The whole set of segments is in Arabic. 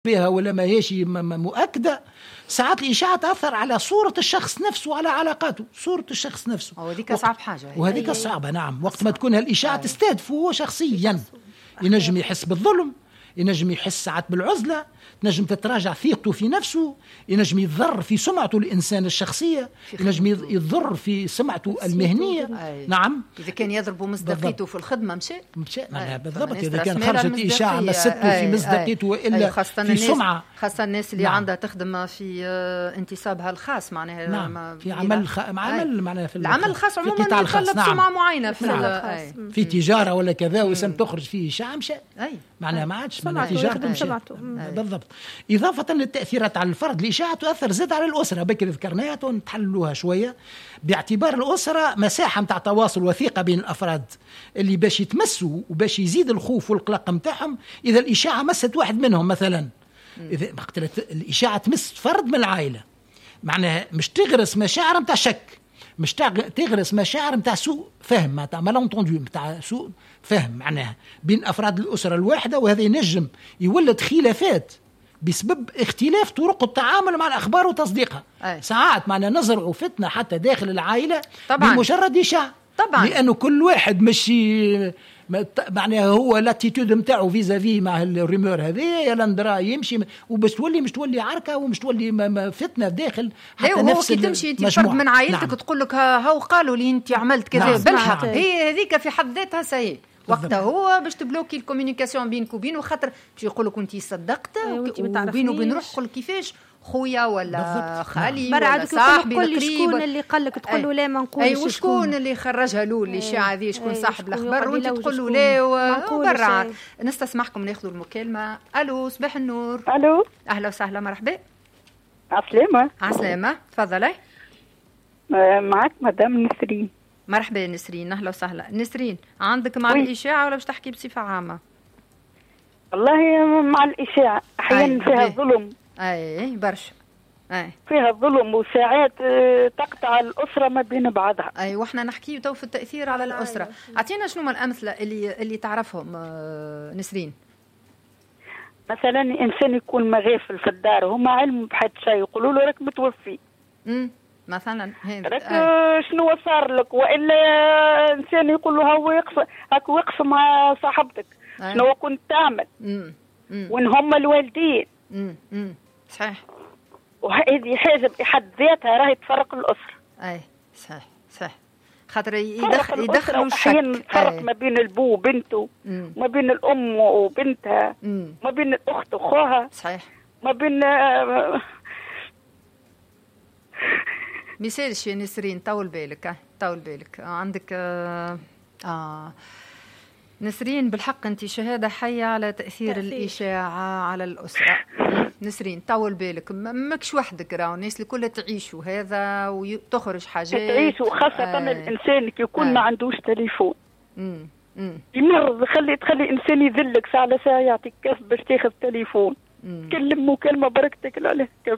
بها ولا ما هيش مؤكدة، ساعات الإشاعة تأثر على صورة الشخص نفسه وعلى علاقاته، صورة الشخص نفسه، وهذيك صعب حاجة، وهذيك صعبة. نعم، وقت ما تكون هالإشاعة تستهدفه هو شخصيا، ينجم يحس بالظلم، ينجم يحس ساعات بالعزلة، ينجم تتراجع ثقته في نفسه، ينجم يضر في سمعته الإنسان الشخصية، ينجم يضر في سمعته المهنية. نعم، إذا كان يضرب مصداقيته في الخدمة مشى بالضبط. إذا كان خرجت إشاعة مسته في مصداقيته وإلا في سمعة، خاصة الناس اللي عندها تخدم في انتصابها الخاص، معناها نعم في عمل معناها في العمل الخاص عموما يتطلب سمعة معينة في تجارة ولا كذا، وسم تخرج فيه إشاعة مشى، معناها ما عادش تجارته بالضبط. إضافة للتأثيرات على الفرد، الإشاعة تؤثر زاد على الأسرة، بكر ذكرناها ونتحللوها شوية، باعتبار الأسرة مساحة متاع تواصل وثيقة بين الأفراد اللي باش يتمسوا وباش يزيد الخوف والقلق متاعهم إذا الإشاعة مست واحد منهم مثلا. إذا الإشاعة تمس فرد من العائلة، معناها مش تغرس مشاعر متاع شك، مش تغرس مشاعر متاع سوء فهم، متاع مالونتوندو، متاع سوء فهم معناها بين أفراد الأسرة الواحدة، وهذا ينجم يولد خلافات بسبب اختلاف طرق التعامل مع الأخبار وتصديقها. ساعات معنا نزرع فتنة حتى داخل العائلة بمجرد إشاعة، لأنه كل واحد مش معناها هو لاتيتود نتاعو فيزافي مع الريمور هذه يلا ندرا يمشي، وبس تولي مش تولي عركة ومش تولي فتنة داخل حتى نفس كي تمشي انت فرد من عائلتك تقول لك هاو قالوا لي انت عملت كذا بالحق، هي هذيك في حد ذاتها سيء وقتها هو باش تبلوكي الكوميونيكاسيون بينك وبينه، خاطر باش يقول لك انت صدقت وبينه وبين روحك قول كيفاش خويا ولا خالي ولا صاحبي القريب، شكون اللي قال لك تقول له لا ما نقولش، وشكون اللي خرجها له الاشاعه هذه، شكون صاحب الاخبار، وانت تقول له لا وبرع. نستسمحكم ناخذوا المكالمه. الو صباح النور. الو اهلا وسهلا مرحبا. عسلامة. عسلامة تفضلي. معك مدام نسرين. مرحبا نسرين، اهلا وسهلا. نسرين عندك مع الاشاعه ولا باش تحكي بصفه عامه؟ والله مع الاشاعه احيانا فيها ظلم، برشا، فيها ظلم وساعات تقطع الاسره ما بين بعضها. واحنا نحكي تو في التاثير على الاسره. اعطينا شنو من الامثله اللي تعرفهم نسرين؟ مثلا انسان يكون مغافل في الدار وهما علم بحد شيء يقولوا له راك متوفي، مثلا راك شنو صار لك، والا انسان يقول له هاك وقف مع صاحبتك شنو كنت تعمل، وان هم الوالدين. صحيح، وهذه حاجه بحد ذاتها راهي تفرق الاسره. صحيح خاطر يدخلوا الشك، احيانا تفرق ما بين البو وبنته، ما بين الام وبنتها، ما بين الاخت واخوها، صحيح، ما بين مثالش يا نسرين. طول بالك عندك نسرين بالحق انت شهاده حيه على تاثير الاشاعه على الاسره. نسرين طول بالك، ماكش وحدك، راهو الناس اللي كلها تعيشوا هذا وتخرج حاجات تعيشوا، خاصه الانسان كي يكون ما عندوش تليفون يمر تخلي انسان يذلك ساعه على ساعه، يعطيك كف باش تاخذ تليفون، تكلم مكالمه بركتك عليه كف.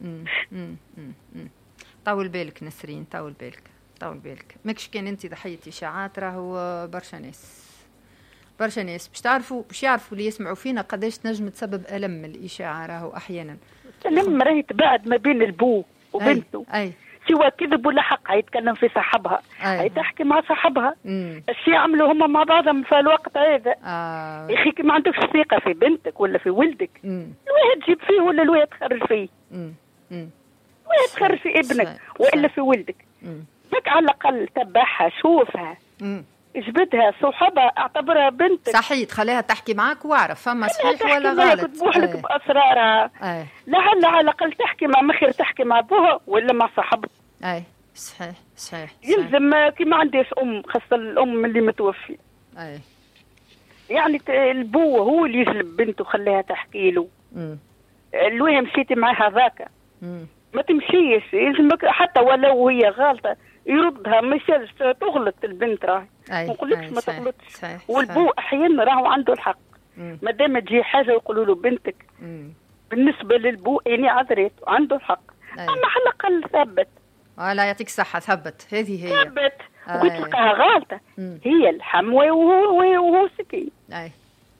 طول بالك نسرين، طول بالك ماكش كان انت ضحيه اشاعات، راهو برشا ناس باش يعرفوا اللي يسمعوا فينا قداش تنجم تسبب الم الاشاعه، راهو احيانا الم راهي تبعد ما بين البو وبنته، سواء كذب ولا حق، يتكلم في صاحبها، تحكي مع صاحبها، الشيء عملوا هم مع بعضهم في الوقت هذا. يا اخي ما عندكش ثقه في بنتك ولا في ولدك، الواحد تجيب فيه ولا الواحد تخرج فيه، الواحد تخرج في ابنك والا في ولدك، لك على الاقل تبعها، شوفها، اجبدها، صحبها، اعتبرها بنتك، صحيح، تخليها تحكي معك واعرف فما صحيح ولا غلط، تبوح لك باسرارها، لعل على الاقل تحكي مع مخير، تحكي مع ابوها ولا مع صاحبها. صحيح يلزم كي ما عنديش ام، خاصه الام اللي متوفي، يعني البو هو اللي يجلب بنته خليها تحكي له. الوهم مشيتي معها ذاك ما تمشيش، يلزمك حتى ولو هي غلطه يردها، مش تغلط البنت، راهي ما نقولكش ما تغلطش، والبو احيانا راهو عنده الحق، ما دام تجي حاجه يقولوا له بنتك، بالنسبه للبو يعني عذريت عنده الحق، اما على الاقل ثبت. لا يعطيك الصحه، ثبت، هذه هي ثبت، وقلت لقاها غلطه، هي الحموه وهو سكين.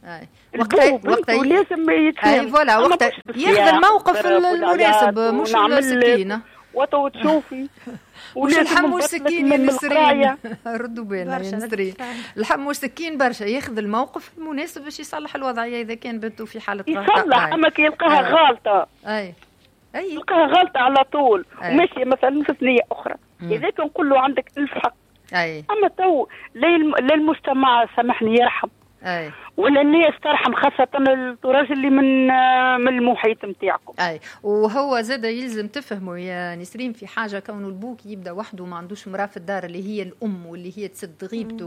وقتها لازم يتفاهم. فوالا وقتها ياخذ الموقف المناسب، مش السكينه وتشوفي وش الحم والسكين يا نسرين. ردوا بالنا يا نسرين، الحم والسكين برشا، ياخذ الموقف المناسب باش يصلح الوضعيه اذا كان بنته في حاله يصلح. اما كي يلقاها غلطه يلقاها غلطه على طول وماشي مثلا في ثنيه اخرى، اذا كان نقول له عندك 1000 حق. اما تو للمجتمع سامحني يرحم، ولا الناس ترحم، خاصة الراجل اللي من المحيط نتاعكم. وهو زاد يلزم تفهموا يا نسرين في حاجة، كونه البوك يبدا وحده ما عندوش مراه في الدار اللي هي الأم واللي هي تسد غيبته،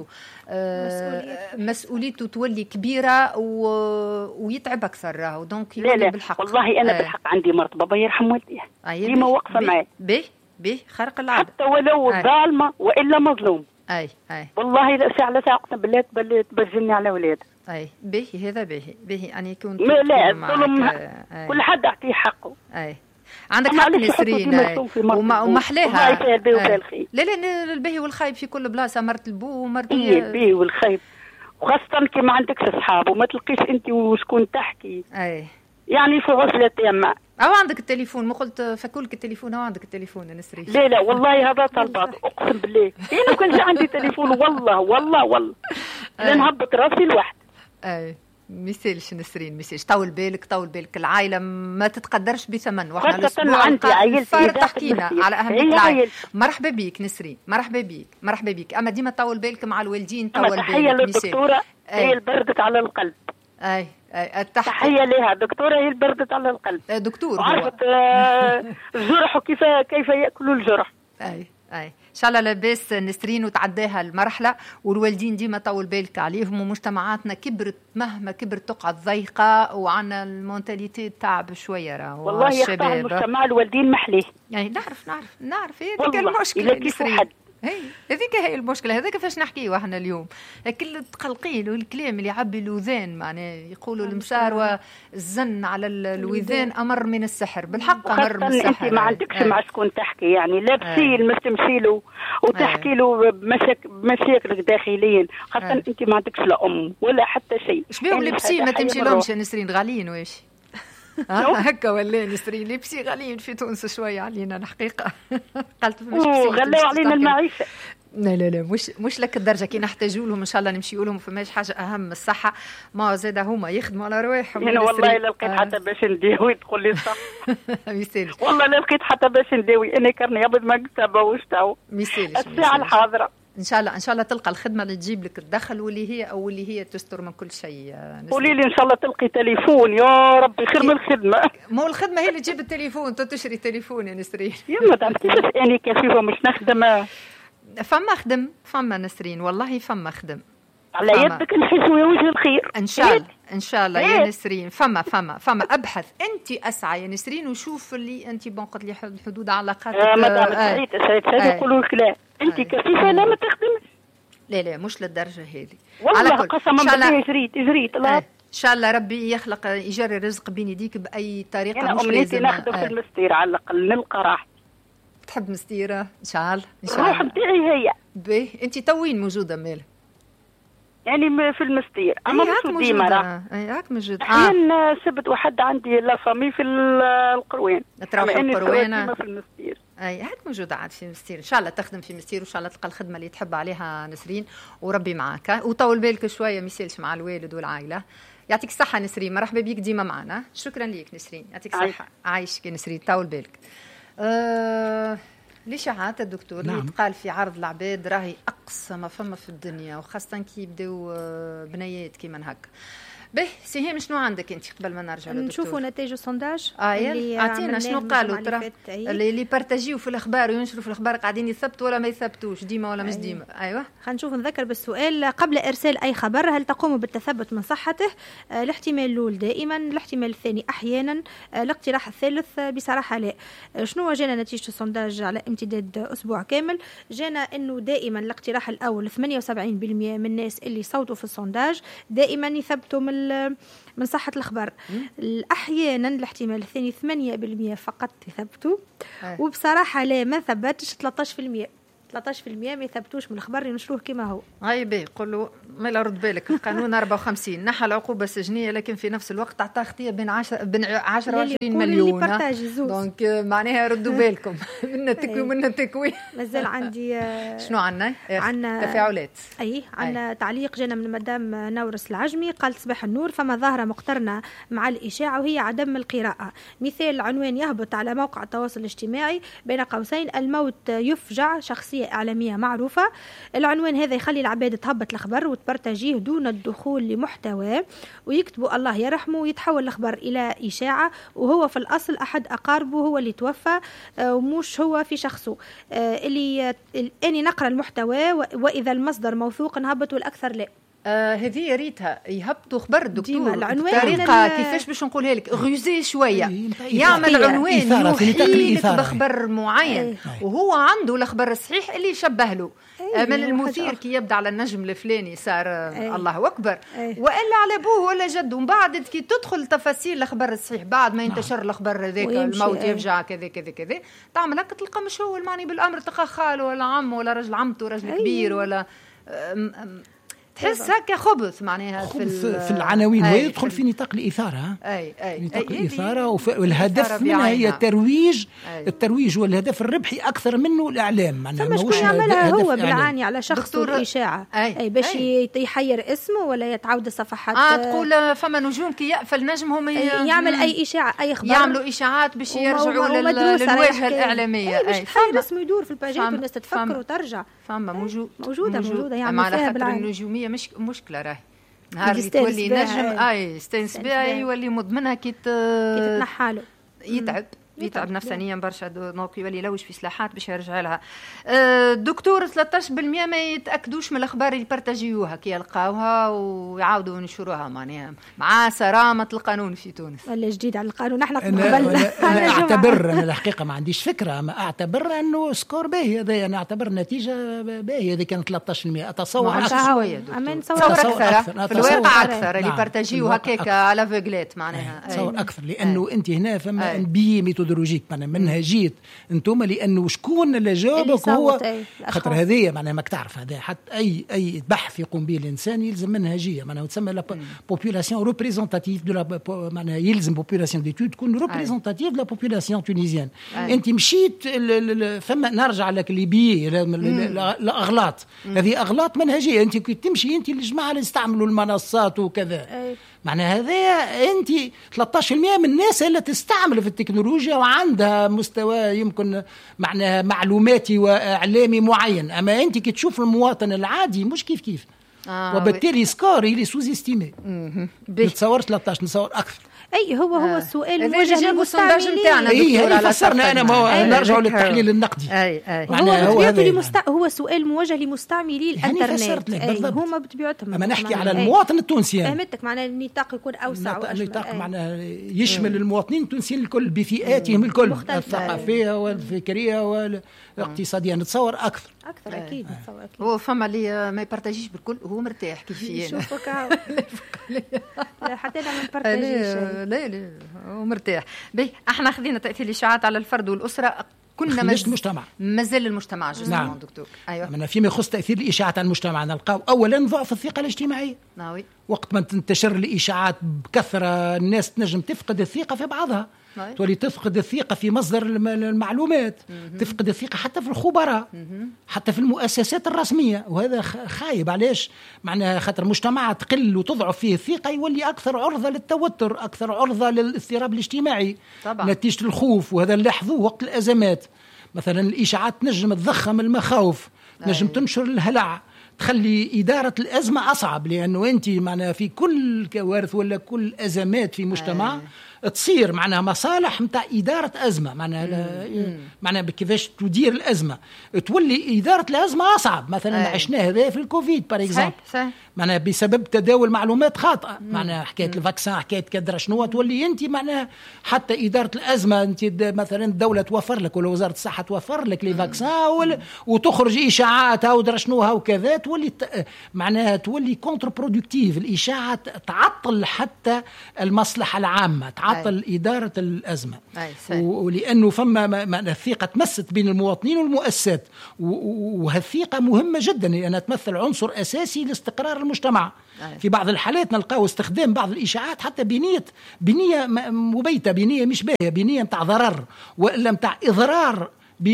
مسؤوليته تولي كبيرة ويتعب أكثر راهو. دونك لا بالحق والله أنا بالحق عندي مرت بابا يرحم والديه ديما واقفة معاه به خارق العادة، حتى ولو ظالمة وإلا مظلوم. والله ساعة على ساعة بالله تبجلني على ولاد. به هذا به أن يكون لا الظلم كل حد يعطيه حقه. عندك حق نسرين، ومحلاها لا البهي والخايب في كل بلاصة، مرت البو ومرت البهي والخايب، وخاصة كي ما عندكش أصحاب وما تلقيش أنت وشكون تحكي. يعني في عزلة يما أو عندك التليفون، ما قلت فكولك التليفون أو عندك التليفون يا نسرين؟ لا والله هذا طلبات أقسم بالله. لو كان عندي تليفون والله لا نهبط راسي لوحدي. ميسالش نسرين، ميسالش. طول بالك العائلة ما تتقدرش بثمن، واحنا الأسبوع عندي عائلتي تحكينا على أهمية العائلة. مرحبا بيك نسرين، مرحبا بيك. أما ديما طول بالك مع الوالدين، طول بالك. تحية للدكتورة هي البردت على القلب. تحية لها دكتورة هي البردت على القلب. دكتور عرفت الجرح وكيف يأكلوا الجرح. ان شاء الله لاباس نسرين وتعداها المرحله، والوالدين ديما طول بالك عليهم. ومجتمعاتنا كبرت، مهما كبرت تقعد ضيقه، وعنا المونتاليتي تعب شويه راهو. والله يقطع المجتمع الوالدين محليه. يعني نعرف هذيك المشكله نسرين. هذيك هي المشكله، هذا كيفاش نحكيو احنا اليوم، كل التقلقيل والكلام اللي يعبي الوذان، معناه يقولوا المسار والزن على الوذان امر من السحر. بالحق امر من السحر. انت ما عندكش مع شكون تحكي، يعني لا بسيل ما تمشي له وتحكي له بمشاكلك داخليا، خاصه انت ما عندكش لا ام ولا حتى شيء. شبيهم لبسي ما تمشي لهمش يا نسرين، غاليين واش هكا ولا نسرين؟ لبسي غاليين في تونس شويه علينا الحقيقه. قالت مش غلاو علينا المعيشه. لا مش لك الدرجه. كي نحتاجوا لهم ان شاء الله نمشيوا لهم، فماش حاجه اهم من الصحه. ما زاد هما يخدموا على رواحهم. انا والله لا لقيت حتى باش نداوي تقول لي صح. والله لا لقيت حتى باش نداوي، انا كرني ابد ما كتبه واش تو الساعه الحاضره. ان شاء الله تلقى الخدمه اللي تجيب لك الدخل، واللي هي تستر من كل شيء. قولي لي ان شاء الله تلقي تليفون يا ربي خير من الخدمه. مو الخدمه هي اللي تجيب التليفون، تشري تليفون يا نسرين. يما تعرفي انا كيفاه مش نخدم. فما نسرين والله فما خدم على يدك نحسوا يا وجه الخير ان شاء الله يا نسرين. فما ابحث انت اسعى يا نسرين، وشوف اللي انت قلت لي حدود علاقاتك. مدام سعيد يقولوا لك لا انت كفيفه لا ما تخدمش. لا مش للدرجه هذه والله قسما بالله. جريت ان شاء الله ربي يخلق يجري الرزق بين يديك باي طريقه. مش لازم ناخذ في المستير على الاقل نلقى راحتي. تحب مستيره ان شاء الله. الروح نتاعي هي باهي. انت توين موجوده ماله؟ يعني في المستير اما مش ديما راه هاك موجود. احيانا سبت واحد عندي لا فامي في القروان، تروح القروان في المستير. هاك موجوده عاد في المستير. ان شاء الله تخدم في المستير، وان شاء الله تلقى الخدمه اللي تحب عليها نسرين، وربي معاك. وطول بالك شويه، ما يسالش مع الوالد والعائله. يعطيك الصحه نسرين، مرحبا بيك ديما معنا. شكرا ليك نسرين، يعطيك الصحه. عايشك نسرين، طول بالك. الاشاعات الدكتور اللي يتقال في عرض العباد راهي اقصى ما فما في الدنيا، وخاصه كي يبداو بنيات كيما هكا. به سهام شنو عندك انت قبل ما نرجع للدكتور؟ نشوفوا نتائج السونداج اللي عطينا شنو قالوا ترى اللي بارتاجيو في الاخبار وينشروا في الاخبار، قاعدين يثبتوا ولا ما يثبتوش ديما ولا مش ديما. ايوه خلينا نشوف نذكر بالسؤال قبل ارسال اي خبر، هل تقوم بالتثبت من صحته؟ الاحتمال الاول دائما، الاحتمال الثاني احيانا، الاقتراح الثالث بصراحه لا. شنو جانا نتيجه السونداج على امتداد اسبوع كامل؟ جانا انه دائما الاقتراح الاول 78% من الناس اللي صوتوا في السونداج دائما يثبتوا من صحة الأخبار. أحيانا الاحتمال الثاني 8% فقط يثبتوا، وبصراحة لا ما ثبتش 13%. 13% ما يثبتوش من الخبر ينشروه كما هو. هاي بي قولوا ما لا رد بالك القانون 54 نحى العقوبه السجنيه لكن في نفس الوقت تعطى اختيه بين 10 و 20 مليون. دونك معناها ردوا بالكم منا تكوي منا تكوي. مازال عندي شنو عندنا تفاعلات. اي عندنا تعليق جانا من مدام نورس العجمي قالت صباح النور فما ظاهره مقترنه مع الاشاعه وهي عدم القراءه. مثال العنوان يهبط على موقع التواصل الاجتماعي بين قوسين الموت يفجع شخصيه اعلاميه معروفه. العنوان هذا يخلي العباد تهبط الخبر وتبرتجيه دون الدخول لمحتواه ويكتبوا الله يرحمه ويتحول الخبر الى اشاعه وهو في الاصل احد اقاربه هو اللي توفى ومش هو في شخصه. اللي اني نقرا المحتوى واذا المصدر موثوق نهبط والاكثر لا. هذه ريتها يهبطوا خبر الدكتور بطريقه كيفاش باش نقولها لك غوزي شويه يعمل عنوان يحيلك بخبر معين وهو عنده الخبر الصحيح اللي يشبه له. من المثير كي يبدا على النجم الفلاني صار الله اكبر والا على ابوه ولا جده. ومن بعد كي تدخل تفاصيل الخبر الصحيح بعد ما ينتشر الخبر هذاك الموت يفجع كذا كذا كذا تعمل هكا تلقى مش هو المعني بالامر تلقى خاله ولا عمه ولا رجل عمته رجل كبير ولا تحس هكا خبث معناها في العناوين ويدخل في نطاق الإثارة. نطاق الإثارة والهدف منها هي الترويج والهدف الربحي أكثر منه الإعلام. معناها مش يعملها هو بالعاني على شخص الإشاعة باش يحير اسمه ولا يتعود الصفحات. تقول فما نجوم كي يقفل نجمهم يعمل أي إشاعة أي خبر يعملوا إشاعات باش يرجعوا للواجهة الإعلامية باش تخيل اسمه يدور في الباجات والناس تتفكر وترجع. فما موجودة يعمل فيها بالعاني. النجومية مش مشكلة راهي نهار اللي تولي نجم يستانس بها يولي مدمنها كي تتنحاله يتعب نفسانيا برشا دونك يولي يلوج في سلاحات باش يرجع لها. دكتور 13% ما يتاكدوش من الاخبار اللي بارتاجيوها كي يلقاوها ويعاودوا ينشروها معناها مع صرامه القانون في تونس. ولا جديد على القانون احنا أنا اعتبر انا الحقيقه ما عنديش فكره ما اعتبر انه سكور باهي هذا انا اعتبر نتيجه باهيه اذا كانت 13% اتصور شويه تصور اكثر في الواقع اكثر اللي بارتاجيوها هكاك على فيغلات معناها تصور اكثر لانه انت هنا فما انبي ميثودولوجيك معناها منهجيه انتم لانه شكون اللي جاوبك هو خاطر هذه معناها ماك تعرف هذا حتى اي بحث يقوم به الانسان يلزم منهجيه معناها تسمى لا بوبولاسيون ريبريزونتاتيف دو لا معناها يلزم بوبولاسيون ديتود تكون ريبريزونتاتيف دو لا بوبولاسيون تونيزيان. انت مشيت فما نرجع لك الليبي الاغلاط هذه اغلاط منهجيه. انت كي تمشي انت الجماعه اللي يستعملوا المنصات وكذا معناها هذا انت 13% من الناس اللي تستعمل في التكنولوجيا وعندها مستوى يمكن معناها معلوماتي واعلامي معين. اما انت كي تشوف المواطن العادي مش كيف وبالتالي سكور اللي سوز استيمي نتصور 13 نتصور اكثر. اي هو السؤال موجه للمستعملين. هي فسرنا انا ما نرجع للتحليل النقدي. هو سؤال موجه لمستعملي الانترنت هما بطبيعتهم. اما نحكي على المواطن التونسي فهمتك معناها النطاق يكون اوسع النطاق معناها يشمل المواطنين التونسيين الكل بفئاتهم الكل الثقافيه والفكريه والاقتصاديه. نتصور اكثر اكيد نتصور اكيد. هو فما اللي ما يبارتاجيش بالكل هو مرتاح كيفية شوفك لا حتى انا ما نبارتاجيش لا ومرتاح. بي احنا خذينا تاثير الاشاعات على الفرد والاسره كنا المجتمع مازال المجتمع نعم. دكتور ايوه من فيما يخص تاثير الاشاعات على المجتمع نلقاو اولا ضعف الثقه الاجتماعيه. وقت ما تنتشر الاشاعات بكثره الناس تنجم تفقد الثقه في بعضها تولي تفقد الثقة في مصدر المعلومات تفقد الثقة حتى في الخبراء حتى في المؤسسات الرسمية وهذا خايب. علاش معناها خاطر مجتمع تقل وتضعف فيه الثقة يولي أكثر عرضة للتوتر أكثر عرضة للاضطراب الاجتماعي طبعا. نتيجة الخوف وهذا اللي لاحظوه وقت الأزمات مثلا الإشاعات نجم تضخم المخاوف نجم تنشر الهلع تخلي إدارة الأزمة أصعب لأنه أنت معناها في كل كوارث ولا كل أزمات في مجتمع تصير معناها مصالح متاع إدارة أزمة معناها كيفاش تدير الأزمة تولي إدارة الأزمة أصعب. مثلا عشنا هذا في الكوفيد بار إكزامبل معناها بسبب تداول معلومات خاطئه. معناها حكايه الفاكسان، حكايه كدره شنو، تولي انت معناها حتى اداره الازمه انت مثلا الدوله توفر لك ولا وزاره الصحه توفر لك لي فاكسان وتخرج اشاعات او درا شنو وكذا، تولي معناها تولي كونتر برودكتيف. الاشاعه تعطل حتى المصلحه العامه، تعطل اداره الازمه. ولانه فما الثقه تمست بين المواطنين والمؤسسات، وهالثقه مهمه جدا لانها تمثل عنصر اساسي لاستقرار المجتمع. في بعض الحالات نلقاو استخدام بعض الاشاعات حتى بنيه مبيته، بنيه مش باهيه، بنيه متاع ضرر ولا متاع اضرار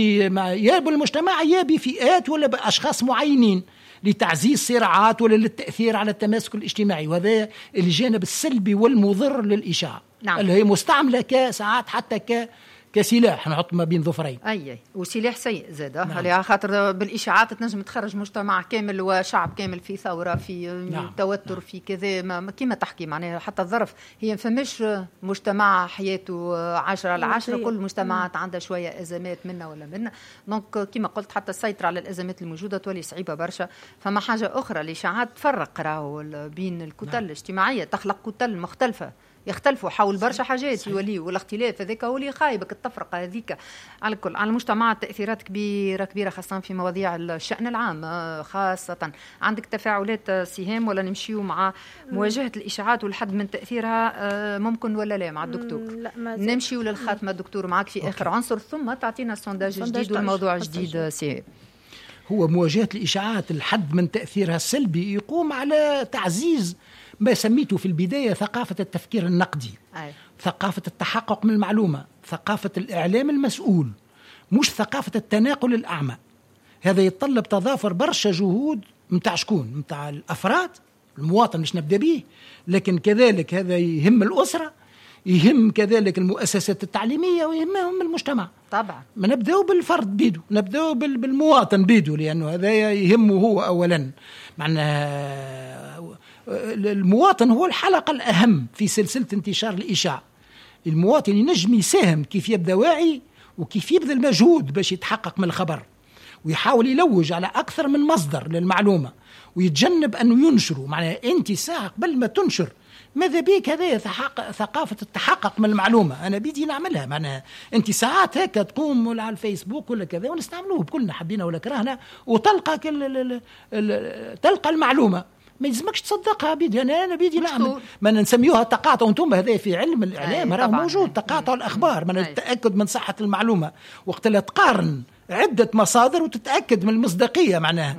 يا بالمجتمع يا بفئات ولا باشخاص معينين، لتعزيز صراعات ولا للتاثير على التماسك الاجتماعي. وهذا الجانب السلبي والمضر للاشاعه. اللي هي مستعمله كساعات حتى كسلاح نحط ما بين ظفرين. اي وسلاح سيء زاد. على خاطر بالاشاعات تنجم تخرج مجتمع كامل وشعب كامل في ثوره، في توتر، في كذا كيما تحكي. معناها حتى الظرف هي فماش مجتمع حياته 10/10، كل مجتمعات عندها شويه ازمات منا ولا منا. دونك كيما قلت حتى السيطره على الازمات الموجوده تولي صعيبه برشا. فما حاجه اخرى، الاشاعات تفرق راهو بين الكتل الاجتماعيه، تخلق كتل مختلفه يختلفوا حول برشا حاجات يولي، والاختلاف هذاك هو اللي خايبك التفرقه هذيك على الكل. على المجتمع تاثيرات كبيره خاصه في مواضيع الشأن العام. خاصه عندك تفاعلات سهام ولا نمشيو مع مواجهه الاشاعات والحد من تاثيرها ممكن ولا لا مع الدكتور؟ نمشيو للخاتمه دكتور معك في اخر عنصر، ثم تعطينا سونداج جديد والموضوع جديد. سهام هو مواجهه الاشاعات الحد من تاثيرها السلبي يقوم على تعزيز ما سميته في البداية ثقافة التفكير النقدي. ثقافة التحقق من المعلومة، ثقافة الإعلام المسؤول، مش ثقافة التناقل الأعمى. هذا يتطلب تضافر برشا جهود متاع شكون؟ متاع الأفراد، المواطن مش نبدأ به، لكن كذلك هذا يهم الأسرة، يهم كذلك المؤسسات التعليمية، ويهمهم المجتمع. طبعا ما نبدأوا بالفرد بيدو، نبدأوا بالمواطن بيدو، لأنه هذا يهمه هو أولا. معناها المواطن هو الحلقة الأهم في سلسلة انتشار الإشاعة. المواطن ينجم يساهم كيف يبدأ واعي وكيف يبذل مجهود باش يتحقق من الخبر، ويحاول يلوج على أكثر من مصدر للمعلومة، ويتجنب أنه ينشره. معناها أنت ساعة قبل ما تنشر ماذا بيك، هذا ثقافة التحقق من المعلومة أنا بيدي نعملها. معناها أنت ساعات هكا تقوم على الفيسبوك ولا كذا، ونستعملوه بكلنا حبينا ولا كرهنا، وتلقى تلقى المعلومة ما يلزمكش تصدقها بيدي. أنا بيدي نعمل ما نسميوها تقاطع، وانتم هذا في علم الإعلام راه موجود تقاطع الأخبار. من التأكد من صحة المعلومة وقت لا تقارن عدة مصادر وتتأكد من المصداقية معناها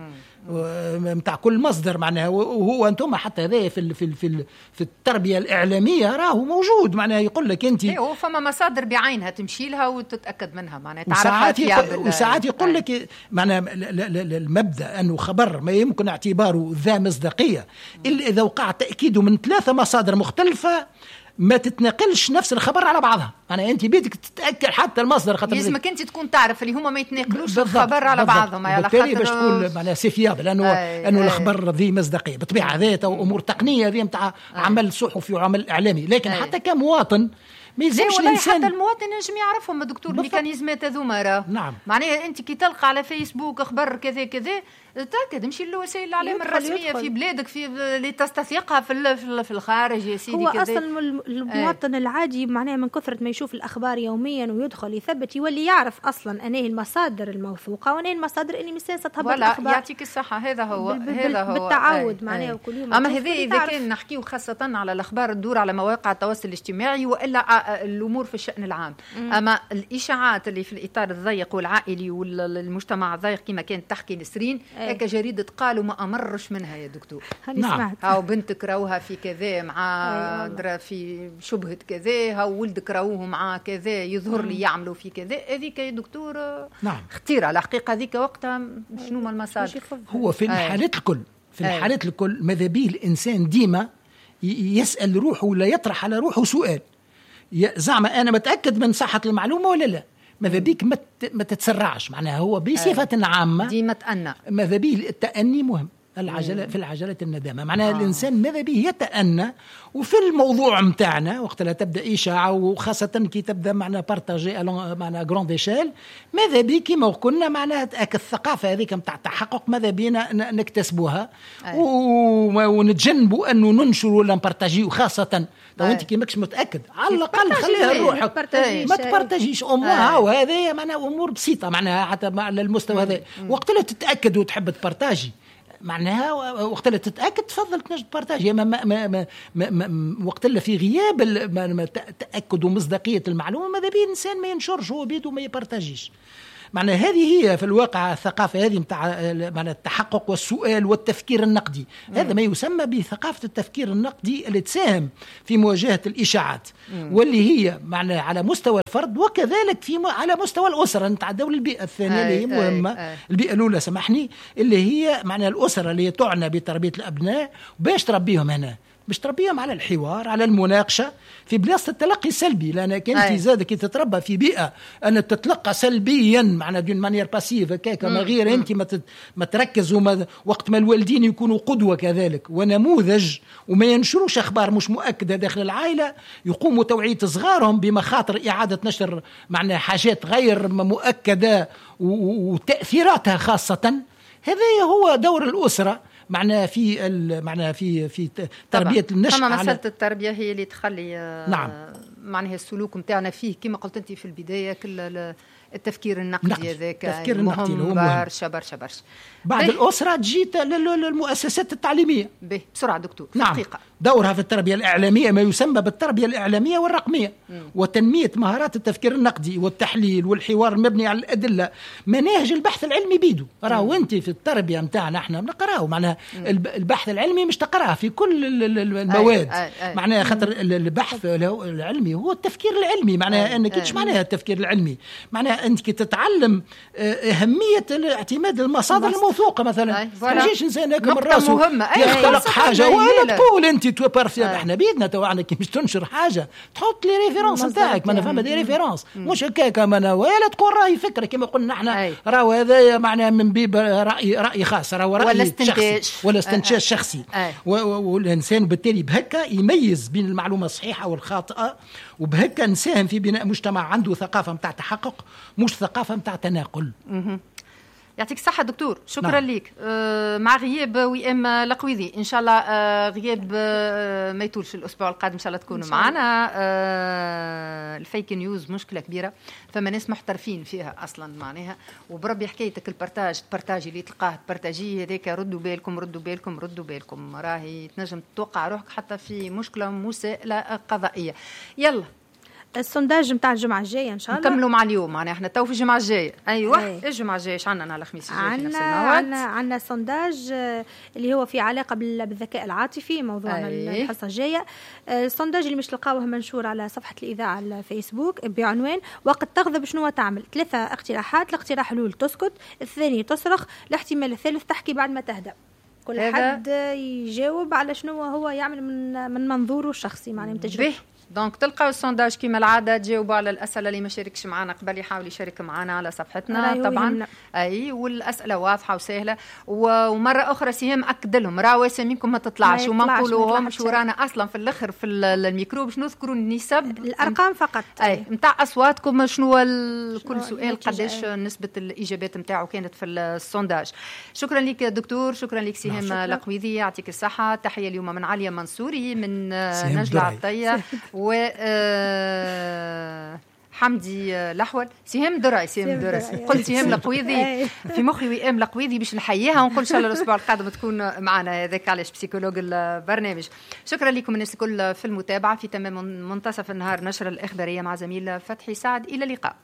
متاع كل مصدر. معناها وهو انتم حتى هذا في التربيه الاعلاميه راهو موجود. معناها يقول لك انت هو فما مصادر بعينها تمشي لها وتتاكد منها، معناها تعرفها. وساعات يقول لك معناها المبدا انه خبر ما يمكن اعتباره ذا مصداقيه الا اذا وقع تاكيده من 3 مصادر مختلفه، ما تتناقلش نفس الخبر على بعضها. أنا أنت بيدك تتأكد حتى المصدر، خاطر لازمك أنت تكون تعرف اللي هما ما يتناقلوش الخبر على بعضهم. على بالتالي باش تقول معناها سيفيابل أنه الخبر ذي مصداقية بطبيعة ذات أمور تقنية ذي متاع عمل صحفي وعمل إعلامي. لكن حتى كمواطن ما يلزمش الانسان، حتى المواطن ينجم يعرفهم الدكتور الميكانيزمات هذوما راه. نعم. معناها انت كي تلقى على فيسبوك اخبار كذا كذا تاكد امشي لوسائل الاعلام الرسميه في بلادك في اللي تستثيقها في الخارج يا سيدي. هو كذا اصلا المواطن العادي معناها من كثره ما يشوف الاخبار يوميا ويدخل يثبت يولي يعرف اصلا انهي المصادر الموثوقه وانهي المصادر اللي مساسه تهبط الاخبار. يعطيك الصحه. هذا هو بالتعود معناها وكل يوم. اما هذا اذا كان نحكيو خاصه على الاخبار تدور على مواقع التواصل الاجتماعي والا الامور في الشأن العام. اما الاشاعات اللي في الاطار الضيق والعائلي والمجتمع الضيق كما كانت تحكي نسرين هكا جريدة قالوا ما أمرش منها يا دكتور. نعم. هاو بنتك راوها في كذا مع درا في شبهة كذا، هاو ولدك راوه مع كذا يظهر لي يعملوا في كذا. هذيك يا دكتور نعم خطيرة الحقيقة هذيك وقتها. شنو ما المصادر؟ هو في الحالات الكل الحالات الكل ماذا به الإنسان ديما يسأل روحه ولا يطرح على روحه سؤال، زعما أنا متأكد من صحة المعلومة ولا لا؟ ماذا بيك ما تتسرعش. معناها هو بصفة عامة ديما تأنى. ماذا بيه التأني مهم. في العجلة الندامة. معناها الإنسان ماذا به يتأنى. وفي الموضوع متاعنا وقت لا تبدأ إشاعة وخاصة كي تبدأ معنا بارتاجي معنا جراند إيشيل، ماذا بي كما قلنا معناها الثقافة هذيك متاع التحقق ماذا بينا نكتسبوها ونتجنبوا أنه ننشر ولا نبارتاجيو، خاصة لو أنت كي ماكش متأكد على الأقل خليها لروحك ما تبارتاجيش أمورها. وهذا معناها أمور بسيطة معناها حتى على المستوى هذا. وقت لا تتأكد وتحب تبارتاجي معناها وقت اللي تتأكد تفضل تنجد تبارتاجي. وقت اللي في غياب تأكد ومصداقية المعلومة ماذا بيه الإنسان ما ينشرش هو بيده ما يبارتاجيش. معنى هذه هي في الواقع الثقافة هذه متاع التحقق والسؤال والتفكير النقدي. هذا ما يسمى بثقافة التفكير النقدي اللي تساهم في مواجهة الإشاعات واللي هي معنى على مستوى الفرد وكذلك على مستوى الأسرة. نتعدوا للبيئة الثانية اللي هي مهمة. البيئة الأولى سامحني اللي هي معنى الأسرة اللي تعنى بتربية الأبناء باش تربيهم هنا باش تربيهم على الحوار على المناقشة في بلاصة التلقي السلبي. لأنك أنت زادك تتربى في بيئة أن تتلقى سلبيا معنا دون مانيير باسيف كيك ما غير أنت ما تركز وقت ما الوالدين يكونوا قدوة كذلك ونموذج وما ينشروش أخبار مش مؤكدة داخل العائلة، يقوموا توعية صغارهم بمخاطر إعادة نشر معنا حاجات غير مؤكدة وتأثيراتها خاصة. هذا هو دور الأسرة معنا في تربية النشء. أما مسألة التربية هي اللي تخلي نعم معناها السلوك متاعنا فيه كما قلت أنت في البداية كل التفكير النقدي هذاك التفكير النقدي مهم برشا. بعد الأسرة تجي للمؤسسات التعليمية. بسرعة دكتور. نعم دقيقة. دورها في التربية الإعلامية ما يسمى بالتربية الإعلامية والرقمية وتنمية مهارات التفكير النقدي والتحليل والحوار المبني على الأدلة. مناهج البحث العلمي بيدو راهو أنت في التربية متاعنا احنا بنقراه معناها البحث العلمي مش تقراه في كل المواد. معناها خاطر البحث العلمي هو التفكير العلمي. معناها أنك إيش معناها التفكير العلمي؟ معناها أنت تتعلم أهمية اعتماد المصادر الموثوقة. مثلا ماشيش إنسان هيك من راسه يختلق حاجة ولا تقول أنت توبرفيا. احنا بيدنا توعنا كي مش تنشر حاجة تحط لي ريفيرانس نتاعك. ما أنا فما دي ريفيرانس مش هكاك ما ولا تقول رأي فكرة كما قلنا احنا راهو هذا معناه من بيب رأي خاص راهو رأي شخصي ولا استنتاج شخصي. والإنسان بالتالي بهكا يميز بين المعلومة الصحيحة والخاطئة وبهكا نساهم في بناء مجتمع عنده ثقافة متاع تحقق مش ثقافة متاع تناقل. يعطيك الصحة دكتور. شكرا لك. مع غياب وئام القويذي إن شاء الله غياب ما يطولش الأسبوع القادم إن شاء الله تكونوا معنا. الفيك نيوز مشكلة كبيرة فما ناس محترفين فيها أصلا معناها وبربي حكايتك البارتاجي اللي تلقاه بارتاجي هذاك ردوا بالكم راهي تنجم تتوقع روحك حتى في مشكلة مساءلة قضائية. يلا السونداج نتاع الجمعة الجاية إن شاء الله نكملوا مع اليوم معناها احنا تو في الجمعة الجاية. أيوة الجمعة الجاية إيش عندنا على الخميس الجاي في نفس الموعد؟ عندنا سونداج اللي هو في علاقة بالذكاء العاطفي موضوعنا الحصة الجاية. السونداج اللي مش تلقاوه منشور على صفحة الإذاعة على الفيسبوك بعنوان وقت تغضب شنو تعمل. 3 اقتراحات. الاقتراح الأول تسكت، الثاني تصرخ، الاحتمال الثالث تحكي بعد ما تهدأ. كل حد يجاوب على شنو هو يعمل من منظوره الشخصي معناه من تجربته. دونك تلقاو السونداج كما العاده تجاوبوا على الاسئله اللي ما شاركش معنا قبل يحاول يشارك معنا على صفحتنا طبعا. والاسئله واضحه وسهله. ومره اخرى سهام اكد لهم راهو اساميكم ما تطلعش وما نقولوهمش ورانا اصلا في الاخر في الميكرو باش نذكروا النسب الارقام فقط نتاع اصواتكم. شنو كل سؤال قداش نسبه الاجابات نتاعو كانت في السونداج. شكرا لك دكتور. شكرا لك سهام القويذي يعطيك الصحه. تحيه اليوم من عليا منصوري من نجلة عطيه و حمدي الأحول. سهام دراي قلت سهام القويذي في مخي وئام القويذي باش نحييها ونقول إن شاء الله الأسبوع القادم تكون معنا. هذاك علاش بسيكولوج البرنامج. شكرا لكم الناس الكل في المتابعة. في تمام منتصف النهار نشر الإخبارية مع زميل فتحي سعد. إلى اللقاء.